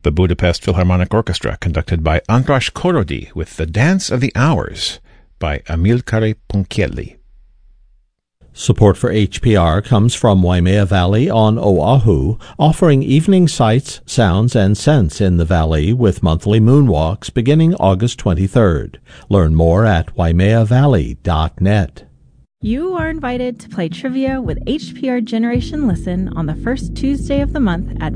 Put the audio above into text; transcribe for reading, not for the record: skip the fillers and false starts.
The Budapest Philharmonic Orchestra, conducted by András Korody, with The Dance of the Hours by Amilcare Ponchielli. Support for HPR comes from Waimea Valley on Oahu, offering evening sights, sounds, and scents in the valley with monthly moonwalks beginning August 23rd. Learn more at waimeavalley.net. You are invited to play trivia with HPR Generation Listen on the first Tuesday of the month at